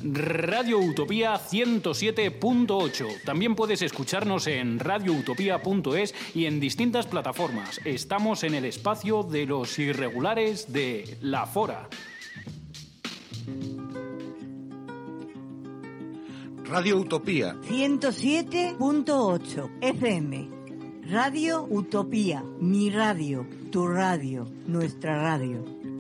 Radio Utopía 107.8. También puedes escucharnos en radioutopía.es y en distintas plataformas. Estamos en el espacio de los irregulares de La Fora. Radio Utopía 107.8 FM. Radio Utopía, mi radio, tu radio, nuestra radio.